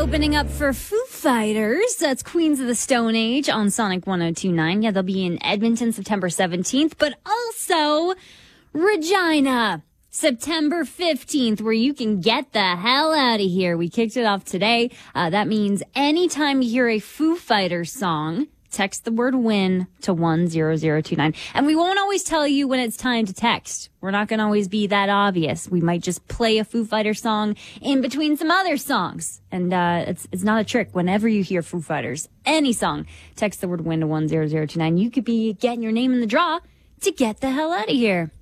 opening up for Foo Fighters. That's Queens of the Stone Age on Sonic 102.9. Yeah, they'll be in Edmonton September 17th, but also Regina September 15th, where you can get the hell out of here. We kicked it off today. That means anytime you hear a Foo Fighters song, text the word WIN to 10029. And we won't always tell you when it's time to text. We're not going to always be that obvious. We might just play a Foo Fighters song in between some other songs. And it's not a trick. Whenever you hear Foo Fighters, any song, text the word WIN to 10029. You could be getting your name in the draw to get the hell out of here.